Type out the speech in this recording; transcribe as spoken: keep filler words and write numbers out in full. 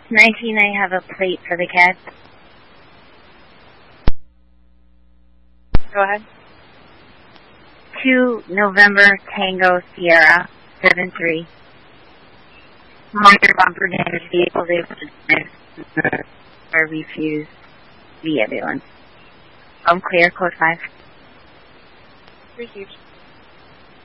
nineteen, I have a plate for the cats. Go ahead. two November Tango Sierra seven three. Minor bumper damage, vehicles able to drive or refuse the ambulance. I'm clear, code five. Received.